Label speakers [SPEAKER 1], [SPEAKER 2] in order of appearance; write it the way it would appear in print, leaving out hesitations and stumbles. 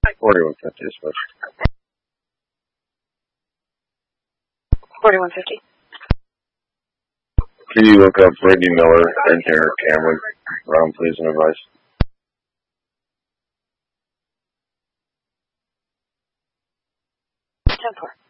[SPEAKER 1] 4150 is switch.
[SPEAKER 2] 4150.
[SPEAKER 1] Can you look up Brittany Miller and Derek Cameron around, please, and advice?
[SPEAKER 2] 10-4.